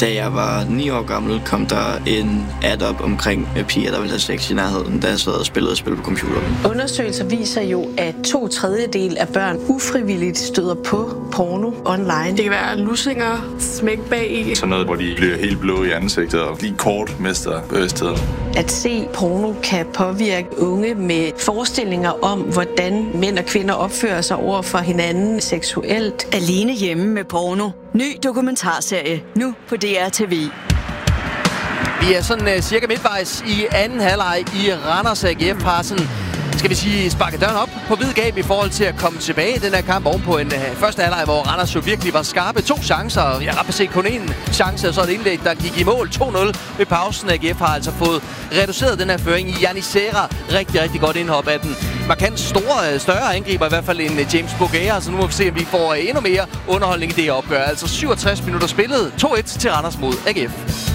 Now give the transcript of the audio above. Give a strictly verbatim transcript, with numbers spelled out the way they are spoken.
Da jeg var ni år gammel, kom der en ad op omkring piger, der ville have sex i nærheden, da jeg sad og spillede spil på computeren. Undersøgelser viser jo, at to tredjedel af børn ufrivilligt støder på porno online. Det kan være lussinger, smæk bag i. Sådan noget, hvor de bliver helt blå i ansigtet og lige kort mister bevidstheden. At se porno kan påvirke unge med forestillinger om, hvordan mænd og kvinder opfører sig over for hinanden seksuelt. Alene hjemme med porno. Ny dokumentarserie, nu på D R T V. Vi er sådan uh, cirka midtvejs i anden halvleg i Randers. A G F har sådan, skal vi sige, sparket døren op på vid gab i forhold til at komme tilbage i den her kamp ovenpå en uh, første halvleg, hvor Randers jo virkelig var skarpe. To chancer, og jeg har ret set kun én chance, og så et indlæg, der gik i mål to nul ved pausen. A G F har altså fået reduceret den her føring i Janisera. Rigtig, rigtig godt indhop af den markant store, større angriber, i hvert fald en James Bogaer. Så nu må vi se, om vi får endnu mere underholdning i det opgør. Altså syvogtres minutter spillet. to et til Randers mod A G F.